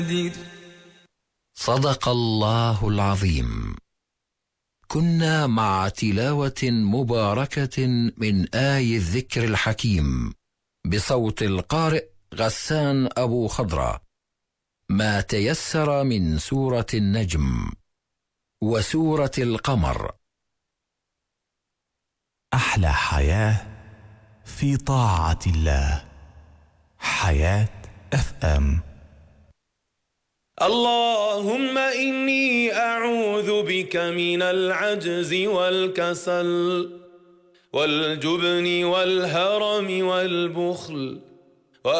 صدق الله العظيم. كنا مع تلاوة مباركة من آي الذكر الحكيم بصوت القارئ غسان أبو خضرة، ما تيسر من سورة النجم وسورة القمر. أحلى حياة في طاعة الله. حياة FM. اللهم إني أعوذ بك من العجز والكسل والجبن والهرم والبخل